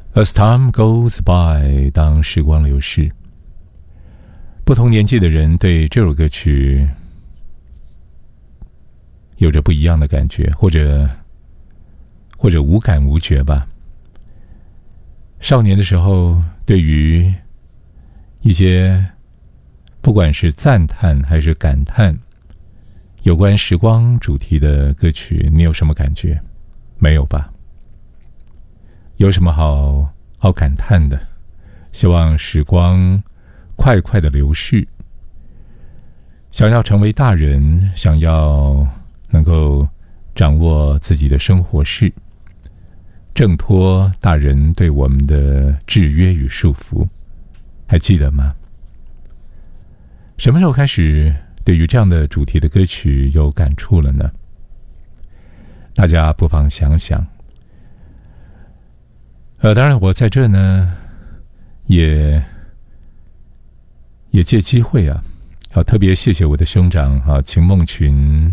As time goes by， 当时光流逝，不同年纪的人对这首歌曲有着不一样的感觉，或者无感无觉吧。少年的时候，对于一些不管是赞叹还是感叹有关时光主题的歌曲，你有什么感觉？没有吧？有什么好感叹的？希望时光快快的流逝。想要成为大人，想要能够掌握自己的生活事，挣脱大人对我们的制约与束缚，还记得吗？什么时候开始对于这样的主题的歌曲有感触了呢？大家不妨想想。当然我在这呢也借机会特别谢谢我的兄长秦梦群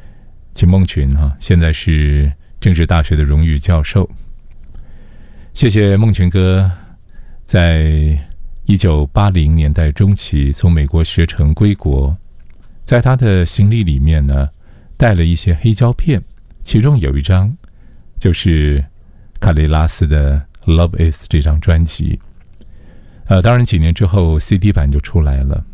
现在是政治大学的荣誉教授。谢谢梦群哥在1980年代中期从美国学成归国，在他的行李里面呢带了一些黑胶片，其中有一张就是卡雷拉斯的 Love Is 这张专辑。当然几年之后 CD 版就出来了。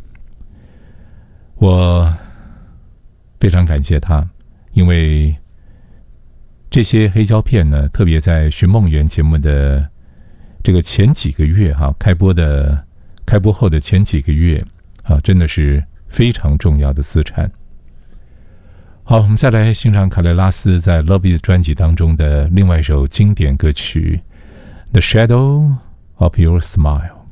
我非常感谢他，因为这些黑胶片呢，特别在寻梦园节目的这个前几个月开播后的前几个月真的是非常重要的资产。好，我们再来欣赏卡雷拉斯在 Love Is 专辑当中的另外一首经典歌曲 The Shadow of Your Smile。